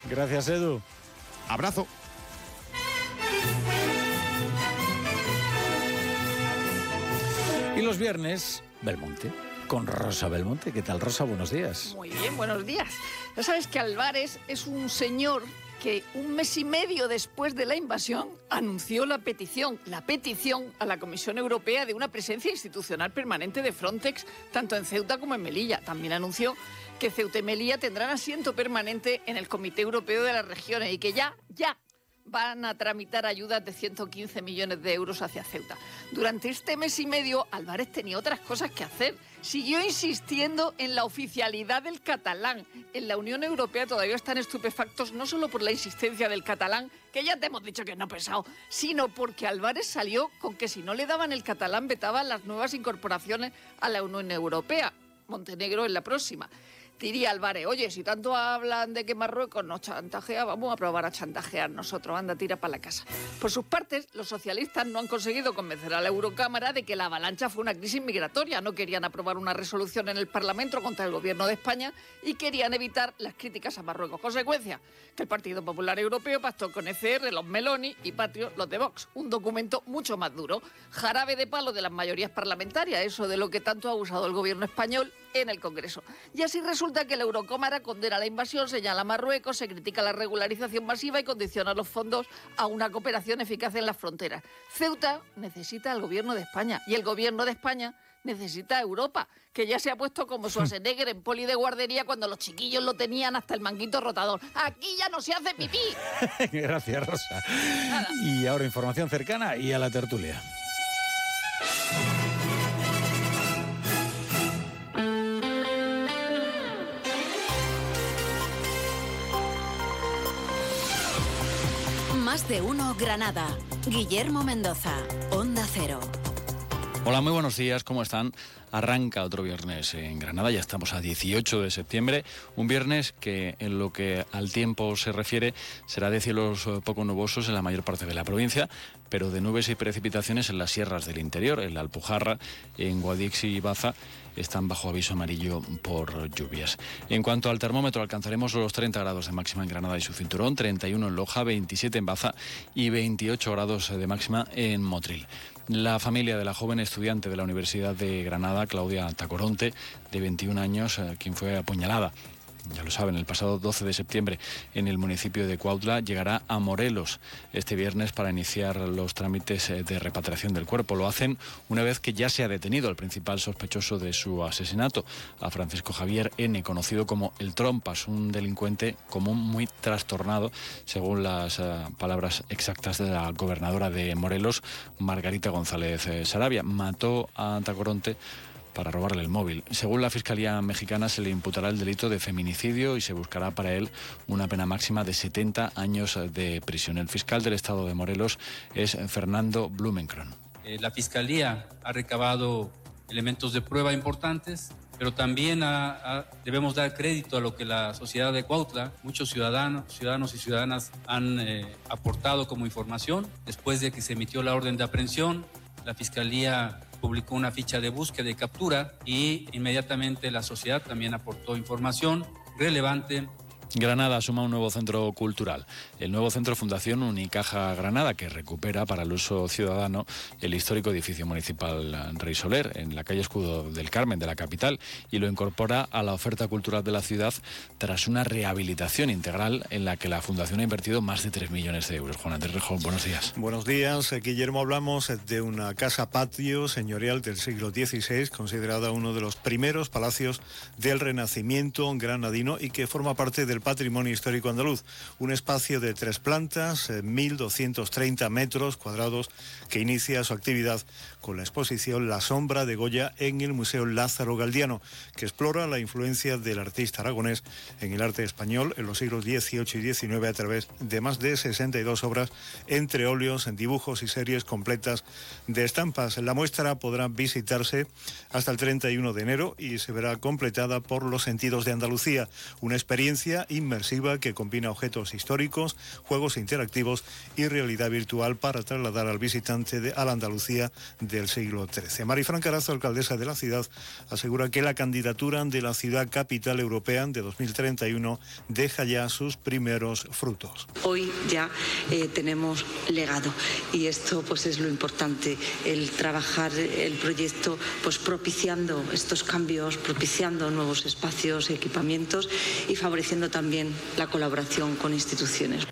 Gracias, Edu. Abrazo. Y los viernes, Belmonte, con Rosa Belmonte. ¿Qué tal, Rosa? Buenos días. Muy bien, buenos días. Ya sabes que Álvarez es un señor que un mes y medio después de la invasión anunció la petición a la Comisión Europea de una presencia institucional permanente de Frontex, tanto en Ceuta como en Melilla. También anunció que Ceuta y Melilla tendrán asiento permanente en el Comité Europeo de las Regiones y que ya van a tramitar ayudas de 115 millones de euros hacia Ceuta. Durante este mes y medio, Álvarez tenía otras cosas que hacer. Siguió insistiendo en la oficialidad del catalán. En la Unión Europea todavía están estupefactos, no solo por la insistencia del catalán, que ya te hemos dicho que no pesado, sino porque Álvarez salió con que si no le daban el catalán, vetaban las nuevas incorporaciones a la Unión Europea. Montenegro en la próxima. Diría Álvarez, oye, si tanto hablan de que Marruecos nos chantajea, vamos a probar a chantajear nosotros, anda, tira para la casa. Por sus partes, los socialistas no han conseguido convencer a la Eurocámara de que la avalancha fue una crisis migratoria. No querían aprobar una resolución en el Parlamento contra el gobierno de España y querían evitar las críticas a Marruecos. Consecuencia, que el Partido Popular Europeo pactó con ECR, los Meloni y Patriot, los de Vox. Un documento mucho más duro. Jarabe de palo de las mayorías parlamentarias, eso de lo que tanto ha usado el gobierno español en el Congreso. Y así resulta que la Eurocámara condena la invasión, señala a Marruecos, se critica la regularización masiva y condiciona los fondos a una cooperación eficaz en las fronteras. Ceuta necesita al gobierno de España y el gobierno de España necesita a Europa, que ya se ha puesto como Schwarzenegger en poli de guardería cuando los chiquillos lo tenían hasta el manguito rotador. Aquí ya no se hace pipí. Gracias, Rosa. Nada. Y ahora información cercana y a la tertulia. Más de uno Granada. Guillermo Mendoza, Onda Cero. Hola, muy buenos días, ¿cómo están? Arranca otro viernes en Granada, ya estamos a 18 de septiembre, un viernes que en lo que al tiempo se refiere será de cielos poco nubosos en la mayor parte de la provincia, pero de nubes y precipitaciones en las sierras del interior, en la Alpujarra, en Guadix y Baza, están bajo aviso amarillo por lluvias. En cuanto al termómetro, alcanzaremos los 30 grados de máxima en Granada y su cinturón, 31 en Loja, 27 en Baza y 28 grados de máxima en Motril. La familia de la joven estudiante de la Universidad de Granada, Claudia Tacoronte, de 21 años, quien fue apuñalada, ya lo saben, el pasado 12 de septiembre en el municipio de Cuautla, llegará a Morelos este viernes para iniciar los trámites de repatriación del cuerpo. Lo hacen una vez que ya se ha detenido al principal sospechoso de su asesinato, a Francisco Javier N., conocido como el Trompas, un delincuente común muy trastornado, según las palabras exactas de la gobernadora de Morelos, Margarita González Sarabia. Mató a Tacoronte para robarle el móvil. Según la Fiscalía mexicana, se le imputará el delito de feminicidio y se buscará para él una pena máxima de 70 años de prisión. El fiscal del estado de Morelos es Fernando Blumenkron. La Fiscalía ha recabado elementos de prueba importantes, pero también debemos dar crédito a lo que la sociedad de Cuautla, muchos ciudadanos y ciudadanas han aportado como información. Después de que se emitió la orden de aprehensión, la Fiscalía publicó una ficha de búsqueda y captura y inmediatamente la sociedad también aportó información relevante. Granada suma un nuevo centro cultural, el nuevo centro Fundación Unicaja Granada, que recupera para el uso ciudadano el histórico edificio municipal Rey Soler, en la calle Escudo del Carmen de la capital, y lo incorpora a la oferta cultural de la ciudad tras una rehabilitación integral en la que la Fundación ha invertido más de 3 millones de euros. Juan Andrés Rejón, buenos días. Buenos días, Guillermo. Hablamos de una casa patio señorial del siglo XVI, considerada uno de los primeros palacios del Renacimiento granadino y que forma parte del patrimonio histórico andaluz. Un espacio de 3 plantas, 1.230 metros cuadrados, que inicia su actividad con la exposición La sombra de Goya en el Museo Lázaro Galdiano, que explora la influencia del artista aragonés en el arte español en los siglos XVIII y XIX a través de más de 62 obras, entre óleos, dibujos y series completas de estampas. La muestra podrá visitarse hasta el 31 de enero y se verá completada por Los sentidos de Andalucía, una experiencia inmersiva que combina objetos históricos, juegos interactivos y realidad virtual para trasladar al visitante a la Andalucía del siglo XIII. Marifran Carazo, alcaldesa de la ciudad, asegura que la candidatura de la ciudad capital europea de 2031 deja ya sus primeros frutos. Hoy ya tenemos legado y esto pues es lo importante, el trabajar el proyecto pues propiciando estos cambios, propiciando nuevos espacios y equipamientos y favoreciendo también la colaboración con instituciones.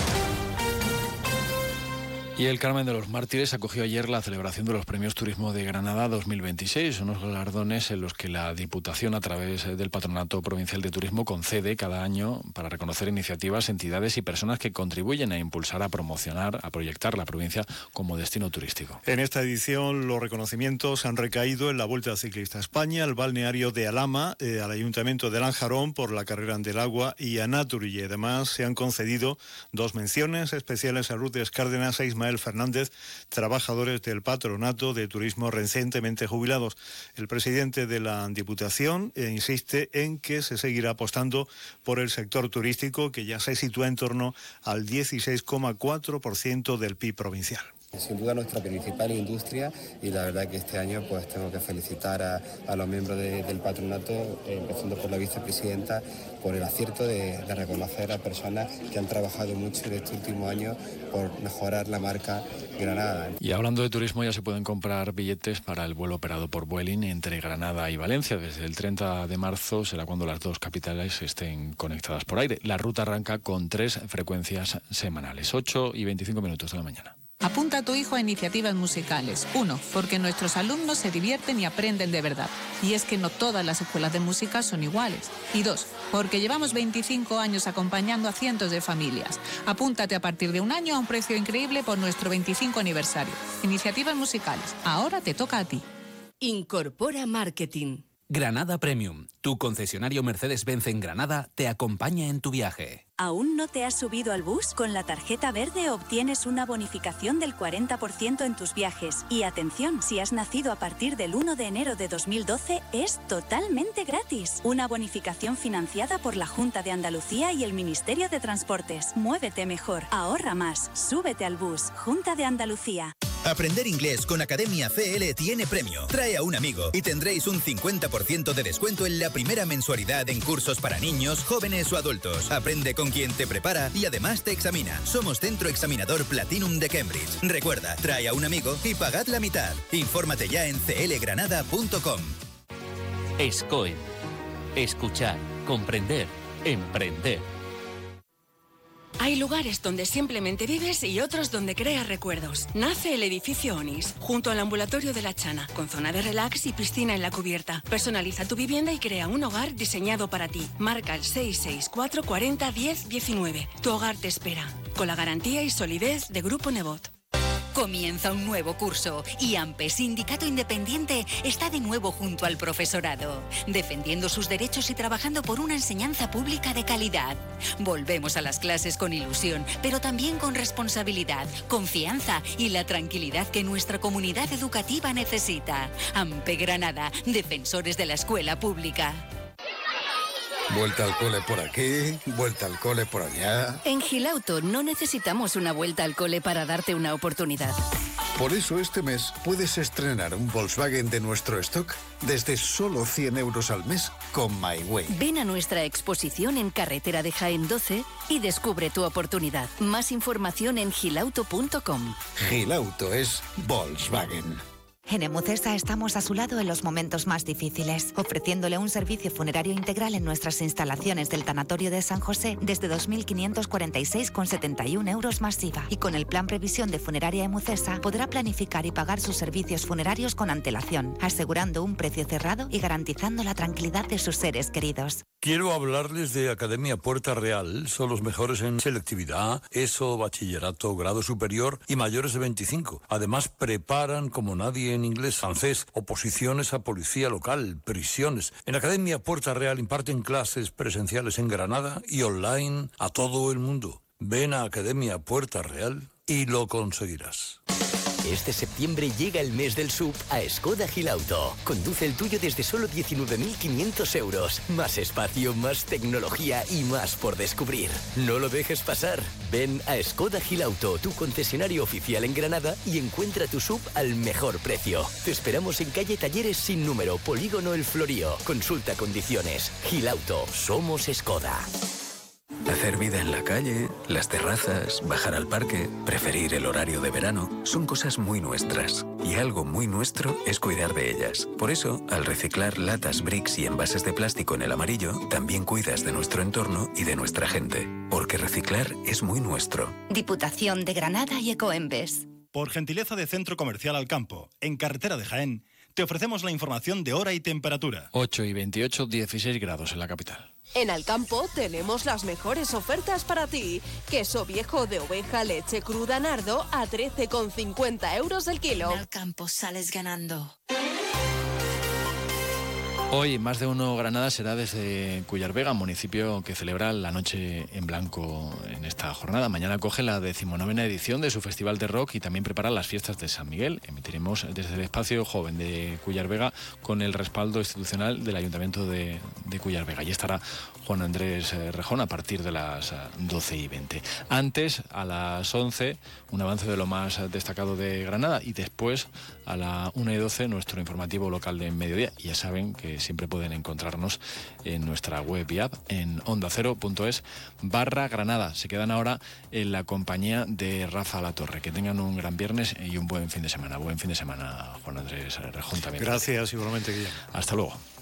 Y el Carmen de los Mártires acogió ayer la celebración de los Premios Turismo de Granada 2026, unos galardones en los que la Diputación, a través del Patronato Provincial de Turismo, concede cada año para reconocer iniciativas, entidades y personas que contribuyen a impulsar, a promocionar, a proyectar la provincia como destino turístico. En esta edición los reconocimientos han recaído en la Vuelta Ciclista a España, al balneario de Alhama, al Ayuntamiento de Lanjarón por la Carrera del Agua y a Naturgy. Y además se han concedido 2 menciones especiales a Ruth Cárdenas e Ismael Fernández, trabajadores del Patronato de Turismo recientemente jubilados. El presidente de la Diputación insiste en que se seguirá apostando por el sector turístico, que ya se sitúa en torno al 16,4% del PIB provincial. Sin duda nuestra principal industria, y la verdad que este año pues tengo que felicitar a los miembros del patronato, empezando por la vicepresidenta, por el acierto de reconocer a personas que han trabajado mucho en este último año por mejorar la marca Granada. Y hablando de turismo, ya se pueden comprar billetes para el vuelo operado por Vueling entre Granada y Valencia. Desde el 30 de marzo será cuando las 2 capitales estén conectadas por aire. La ruta arranca con 3 frecuencias semanales, 8 y 25 minutos de la mañana. Apunta a tu hijo a iniciativas musicales. 1, porque nuestros alumnos se divierten y aprenden de verdad. Y es que no todas las escuelas de música son iguales. Y 2, porque llevamos 25 años acompañando a cientos de familias. Apúntate a partir de 1 año a un precio increíble por nuestro 25 aniversario. Iniciativas musicales. Ahora te toca a ti. Incorpora Marketing. Granada Premium, tu concesionario Mercedes-Benz en Granada, te acompaña en tu viaje. ¿Aún no te has subido al bus? Con la tarjeta verde obtienes una bonificación del 40% en tus viajes. Y atención, si has nacido a partir del 1 de enero de 2012, es totalmente gratis. Una bonificación financiada por la Junta de Andalucía y el Ministerio de Transportes. Muévete mejor, ahorra más, súbete al bus. Junta de Andalucía. Aprender inglés con Academia CL tiene premio. Trae a un amigo y tendréis un 50% de descuento en la primera mensualidad en cursos para niños, jóvenes o adultos. Aprende con quien te prepara y además te examina. Somos Centro Examinador Platinum de Cambridge. Recuerda, trae a un amigo y pagad la mitad. Infórmate ya en clgranada.com. SCOEM. Escuchar, comprender, emprender. Hay lugares donde simplemente vives y otros donde creas recuerdos. Nace el edificio Onis, junto al ambulatorio de la Chana, con zona de relax y piscina en la cubierta. Personaliza tu vivienda y crea un hogar diseñado para ti. Marca el 664 40 10 19. Tu hogar te espera, con la garantía y solidez de Grupo Nebot. Comienza un nuevo curso y AMPE, Sindicato Independiente, está de nuevo junto al profesorado, defendiendo sus derechos y trabajando por una enseñanza pública de calidad. Volvemos a las clases con ilusión, pero también con responsabilidad, confianza y la tranquilidad que nuestra comunidad educativa necesita. AMPE Granada, defensores de la escuela pública. Vuelta al cole por aquí, vuelta al cole por allá. En Gilauto no necesitamos una vuelta al cole para darte una oportunidad. Por eso este mes puedes estrenar un Volkswagen de nuestro stock desde solo 100 euros al mes con MyWay. Ven a nuestra exposición en Carretera de Jaén 12 y descubre tu oportunidad. Más información en gilauto.com. Gilauto es Volkswagen. En Emucesa estamos a su lado en los momentos más difíciles, ofreciéndole un servicio funerario integral en nuestras instalaciones del Tanatorio de San José desde 2.546,71 euros más IVA. Y con el plan Previsión de Funeraria Emucesa podrá planificar y pagar sus servicios funerarios con antelación, asegurando un precio cerrado y garantizando la tranquilidad de sus seres queridos. Quiero hablarles de Academia Puerta Real. Son los mejores en selectividad, ESO, bachillerato, grado superior y mayores de 25. Además, preparan como nadie en inglés, francés, oposiciones a policía local, prisiones. En Academia Puerta Real imparten clases presenciales en Granada y online a todo el mundo. Ven a Academia Puerta Real y lo conseguirás. Este septiembre llega el mes del SUV a Skoda Gilauto. Conduce el tuyo desde solo 19.500 euros. Más espacio, más tecnología y más por descubrir. No lo dejes pasar. Ven a Skoda Gilauto, tu concesionario oficial en Granada, y encuentra tu SUV al mejor precio. Te esperamos en calle Talleres sin número, Polígono El Florío. Consulta condiciones. Gilauto, somos Skoda. Hacer vida en la calle, las terrazas, bajar al parque, preferir el horario de verano, son cosas muy nuestras. Y algo muy nuestro es cuidar de ellas. Por eso, al reciclar latas, bricks y envases de plástico en el amarillo, también cuidas de nuestro entorno y de nuestra gente. Porque reciclar es muy nuestro. Diputación de Granada y Ecoembes. Por gentileza de Centro Comercial Alcampo, en carretera de Jaén, te ofrecemos la información de hora y temperatura. 8 y 28, 16 grados en la capital. En Alcampo tenemos las mejores ofertas para ti. Queso viejo de oveja, leche cruda Nardo a 13,50 euros el kilo. En Alcampo sales ganando. Hoy, Más de Uno Granada será desde Cuyar Vega, municipio que celebra la Noche en Blanco en esta jornada. Mañana acoge la 19ª edición de su Festival de Rock y también prepara las fiestas de San Miguel. Emitiremos desde el espacio joven de Cuyar Vega con el respaldo institucional del Ayuntamiento de Cuyar Vega. Y estará Juan Andrés Rejón a partir de las 12:20. Antes, a las 11, un avance de lo más destacado de Granada, y después, a la 1:12, nuestro informativo local de mediodía. Y ya saben que siempre pueden encontrarnos en nuestra web y app en ondacero.es/Granada. Se quedan ahora en la compañía de Rafa Latorre. Que tengan un gran viernes y un buen fin de semana. Buen fin de semana, Juan Andrés Rejón también. Gracias, igualmente, Guillermo. Hasta luego.